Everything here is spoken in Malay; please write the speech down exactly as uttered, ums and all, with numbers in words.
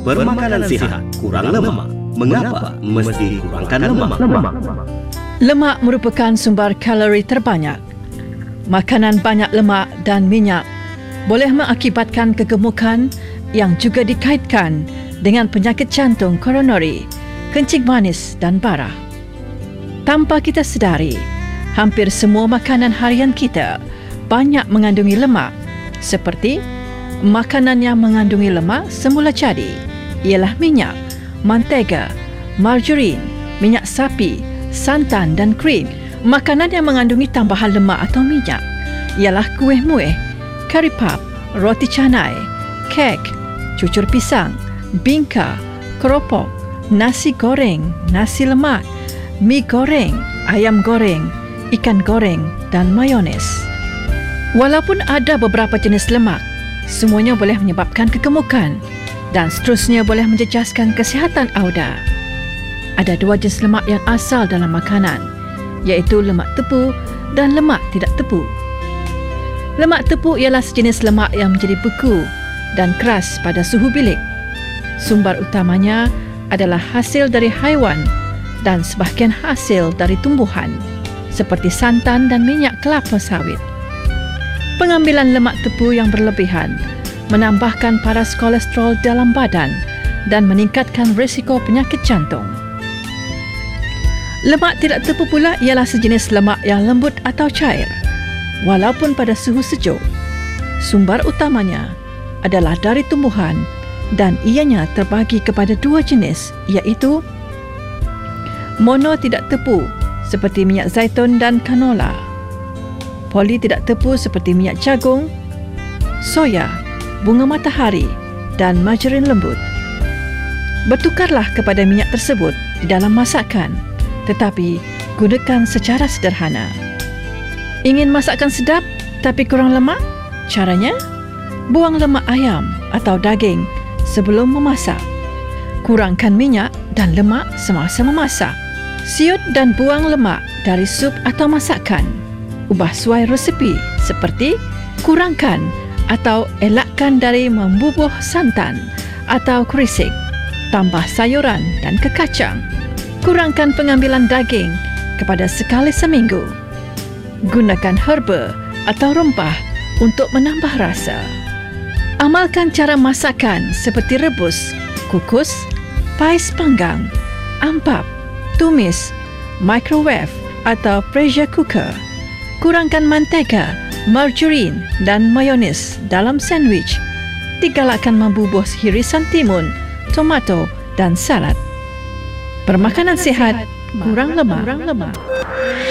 Bermakanan sihat, kurang lemak. Mengapa mesti kurangkan lemak? Lemak merupakan sumber kalori terbanyak. Makanan banyak lemak dan minyak boleh mengakibatkan kegemukan yang juga dikaitkan dengan penyakit jantung koronari, kencing manis dan darah. Tanpa kita sedari, hampir semua makanan harian kita banyak mengandungi lemak, seperti makanan yang mengandungi lemak semula jadi ialah minyak, mantega, margarin, minyak sapi, santan dan krim. Makanan yang mengandungi tambahan lemak atau minyak ialah kuih muih, kari puff, roti canai, kek, cucur pisang, bingka, keropok, nasi goreng, nasi lemak, mi goreng, ayam goreng, ikan goreng dan mayones. Walaupun ada beberapa jenis lemak, semuanya boleh menyebabkan kegemukan dan seterusnya boleh menjejaskan kesihatan anda. Ada dua jenis lemak yang asal dalam makanan, iaitu lemak tepu dan lemak tidak tepu. Lemak tepu ialah sejenis lemak yang menjadi beku dan keras pada suhu bilik. Sumber utamanya adalah hasil dari haiwan dan sebahagian hasil dari tumbuhan, seperti santan dan minyak kelapa sawit. Pengambilan lemak tepu yang berlebihan menambahkan paras kolesterol dalam badan dan meningkatkan risiko penyakit jantung. Lemak tidak tepu pula ialah sejenis lemak yang lembut atau cair, walaupun pada suhu sejuk. Sumber utamanya adalah dari tumbuhan dan ianya terbagi kepada dua jenis, iaitu mono tidak tepu seperti minyak zaitun dan canola, poli tidak tepu seperti minyak jagung, soya, bunga matahari dan margarin lembut. Bertukarlah kepada minyak tersebut di dalam masakan, tetapi gunakan secara sederhana. Ingin masakan sedap tapi kurang lemak? Caranya, buang lemak ayam atau daging sebelum memasak. Kurangkan minyak dan lemak semasa memasak. Siut dan buang lemak dari sup atau masakan. Ubah suai resepi seperti kurangkan atau elakkan dari membubuh santan atau kerisik. Tambah sayuran dan kekacang. Kurangkan pengambilan daging kepada sekali seminggu. Gunakan herba atau rempah untuk menambah rasa. Amalkan cara masakan seperti rebus, kukus, pais panggang, ampap, tumis, microwave atau pressure cooker. Kurangkan mantega, margarin dan mayones dalam sandwich. Digalakkan membubuh irisan timun, tomato dan salad. Bermakanan sihat, kurang lemak.